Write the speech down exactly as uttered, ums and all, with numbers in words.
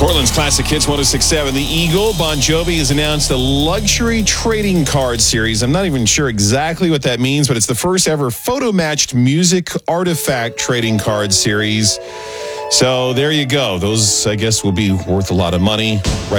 Portland's Classic Hits one oh six point seven. The Eagle, Bon Jovi, has announced a luxury trading card series. I'm not even sure exactly what that means, but it's the first ever photo-matched music artifact trading card series. So there you go. Those, I guess, will be worth a lot of money.